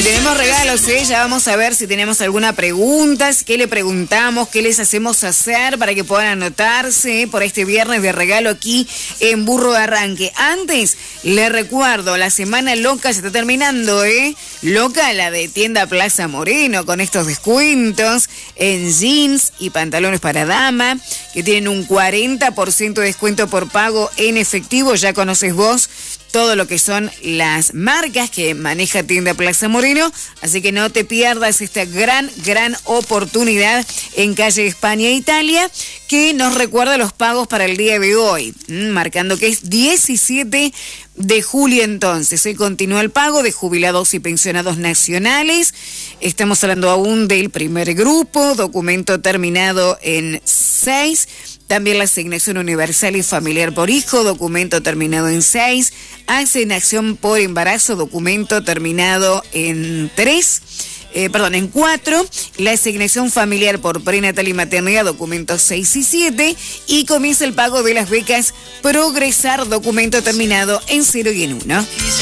tenemos regalos, ya vamos a ver si tenemos alguna pregunta, qué le preguntamos, qué les hacemos hacer para que puedan anotarse por este viernes de regalo aquí en Burro de Arranque. Antes, les recuerdo, la semana loca se está terminando, Loca la de Tienda Plaza Moreno, con estos descuentos en jeans y pantalones para dama, que tienen un 40% de descuento por pago en efectivo. Ya conoces vos todo lo que son las marcas que maneja Tienda Plaza Moreno, así que no te pierdas esta gran oportunidad en calle España e Italia, que nos recuerda los pagos para el día de hoy, marcando que es 17 de julio entonces. Hoy continúa el pago de jubilados y pensionados nacionales. Estamos hablando aún del primer grupo, documento terminado en 6. También la asignación universal y familiar por hijo, documento terminado en 6. Asignación por embarazo, documento terminado en 4. La asignación familiar por prenatal y maternidad, documentos 6 y 7. Y comienza el pago de las becas Progresar, documento terminado en 0 y en 1.